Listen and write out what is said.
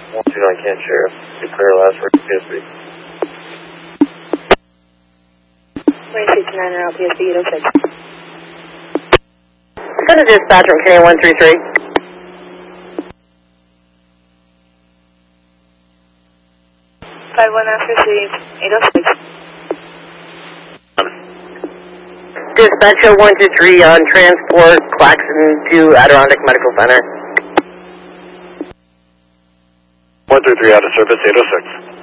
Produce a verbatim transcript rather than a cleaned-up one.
one two nine Can Sheriff. Declare last word to P S B. Range sixty-nine around P S B eight oh six. Send a dispatch from K one three three. five one after received eight oh six. Dispatch oh one two three on transport Claxon to Adirondack Medical Center. one three three out of service eight oh six.